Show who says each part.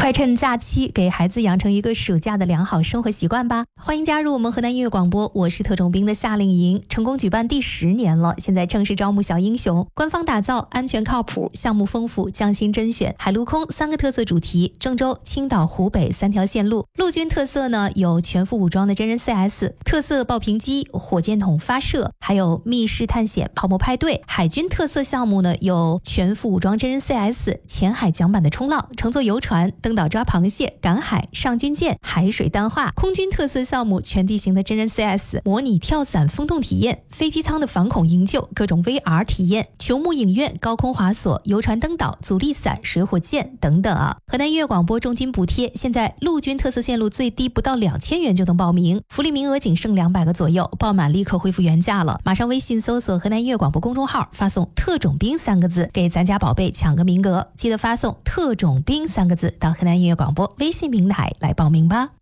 Speaker 1: 快趁假期给孩子养成一个暑假的良好生活习惯吧！欢迎加入我们河南音乐广播，我是特种兵的夏令营，成功举办第10年了，现在正式招募小英雄，官方打造，安全靠谱，项目丰富，匠心甄选，海陆空3个特色主题，郑州、青岛、湖北3条线路。陆军特色呢有全副武装的真人 CS， 特色爆屏机、火箭筒发射，还有密室探险、泡沫派对。海军特色项目呢有全副武装真人 CS、前海桨板的冲浪、乘坐游船、登岛抓螃蟹、赶海、上军舰、海水淡化。空军特色项目全地形的真人 CS， 模拟跳伞风洞体验，飞机舱的反恐营救，各种 VR 体验，球幕影院、高空滑索、游船登岛、阻力伞、水火箭等等啊。河南音乐广播重金补贴，现在陆军特色线路最低不到2000元就能报名，福利名额仅剩200个左右，报满立刻恢复原价了。马上微信搜索河南音乐广播公众号，发送特种兵3个字给咱家宝贝抢个名额，记得发送特种兵3个字到河南音乐广播微信平台来报名吧。